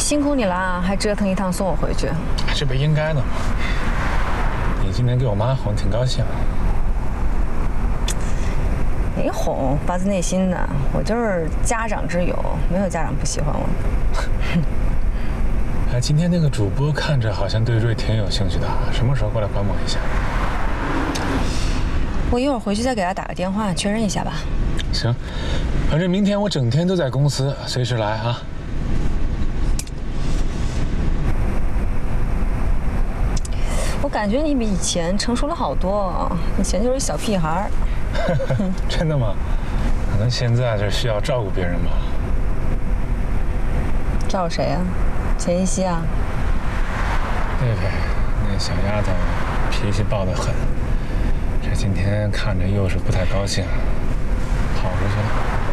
辛苦你了啊，还折腾一趟送我回去。 这不应该的吗？你今天给我妈哄挺高兴。 没哄，发自内心的。我就是家长之友，没有家长不喜欢我。 哎，今天那个主播看着好像对瑞挺有兴趣的，什么时候过来观摩一下？ 我一会儿回去再给他打个电话确认一下吧。 行，反正明天我整天都在公司，随时来啊。 我感觉你比以前成熟了好多，以前就是一小屁孩。 真的吗？可能现在就需要照顾别人吧。 照顾谁啊？钱一希啊？ 贝贝，那小丫头脾气暴得很，这今天看着又是不太高兴，跑出去了。